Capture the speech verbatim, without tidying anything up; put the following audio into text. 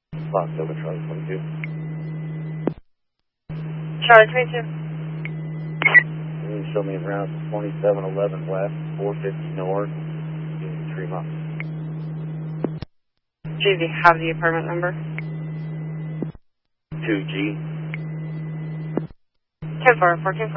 Fox over Charlie twenty-two. Charlie twenty-two. Can you show me around twenty-seven eleven west, four fifty north, three miles. Do you have the apartment number? two G. ten four, fourteen four.